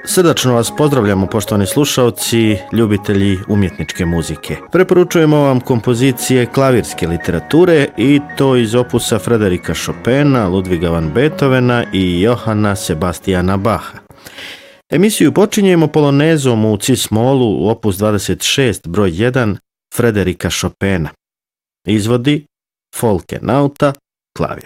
Srdačno vas pozdravljamo, poštovani slušaoci, ljubitelji umjetničke muzike. Preporučujemo vam kompozicije klavirske literature i to iz opusa Frederika Chopina, Ludviga van Beethovena i Johana Sebastiana Bacha. Emisiju počinjemo polonezom u cis-molu, opus 26, broj 1, Frederika Chopina. Izvodi Folke Nauta, klavir.